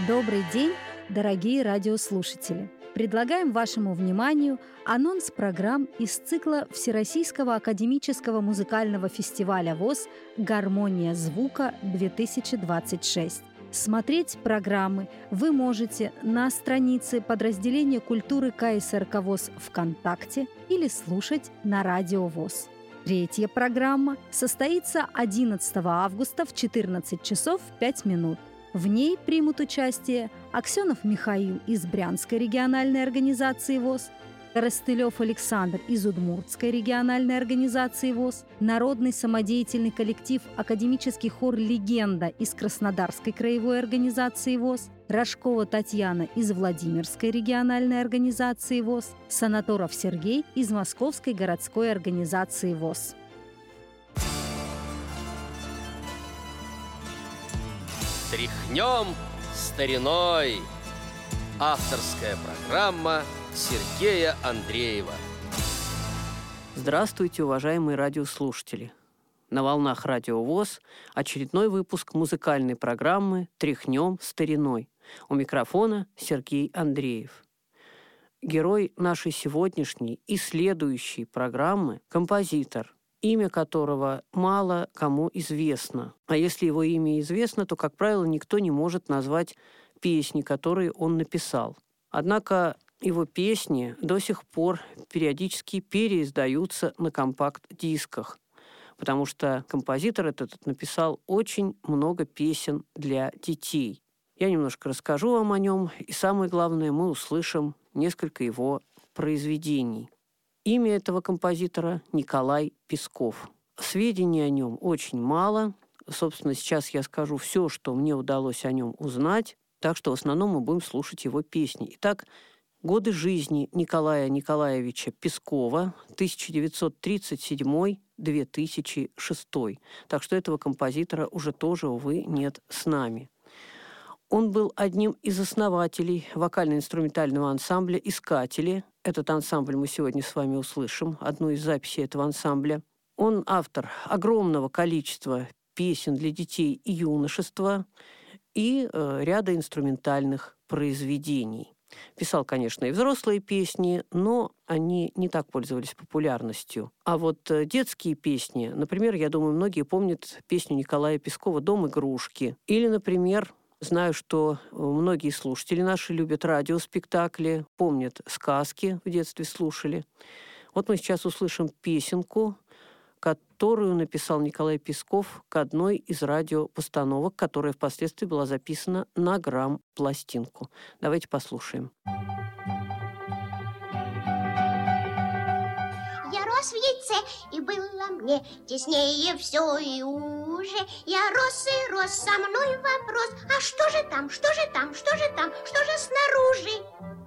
Добрый день, дорогие радиослушатели! Предлагаем вашему вниманию анонс программ из цикла Всероссийского академического музыкального фестиваля ВОС «Гармония звука-2026». Смотреть программы вы можете на странице подразделения культуры КСРК ВОС ВКонтакте или слушать на Радио ВОС. Третья программа состоится 11 августа в 14 часов 5 минут. В ней примут участие Аксенов Михаил из Брянской региональной организации ВОС, Коростылев Александр из Удмуртской региональной организации ВОС, народный самодеятельный коллектив «Академический хор «Легенда» из Краснодарской краевой организации ВОС, Рожкова Татьяна из Владимирской региональной организации ВОС, Санаторов Сергей из Московской городской организации ВОС. Тряхнем стариной. Авторская программа Сергея Андреева. Здравствуйте, уважаемые радиослушатели! На волнах Радио ВОС очередной выпуск музыкальной программы «Тряхнем стариной». У микрофона Сергей Андреев. Герой нашей сегодняшней и следующей программы – композитор, имя которого мало кому известно. А если его имя известно, то, как правило, никто не может назвать песни, которые он написал. Однако его песни до сих пор периодически переиздаются на компакт-дисках, потому что композитор этот написал очень много песен для детей. Я немножко расскажу вам о нем, и самое главное, мы услышим несколько его произведений. Имя этого композитора – Николай Песков. Сведений о нем очень мало. Собственно, сейчас я скажу все, что мне удалось о нем узнать, так что в основном мы будем слушать его песни. Итак, годы жизни Николая Николаевича Пескова, 1937-2006. Так что этого композитора уже тоже, увы, нет с нами. Он был одним из основателей вокально-инструментального ансамбля «Искатели». Этот ансамбль мы сегодня с вами услышим, одну из записей этого ансамбля. Он автор огромного количества песен для детей и юношества и ряда инструментальных произведений. Писал, конечно, и взрослые песни, но они не так пользовались популярностью. А вот детские песни, например, я думаю, многие помнят песню Николая Пескова «Дом игрушки». Или, например, знаю, что многие слушатели наши любят радиоспектакли, помнят сказки, в детстве слушали. Вот мы сейчас услышим песенку, которую написал Николай Песков к одной из радиопостановок, которая впоследствии была записана на грамм-пластинку. Давайте послушаем. Я рос в яйце, и было мне теснее все и уже. Я рос и рос, со мной вопрос: а что же там, что же там, что же там, что же снаружи?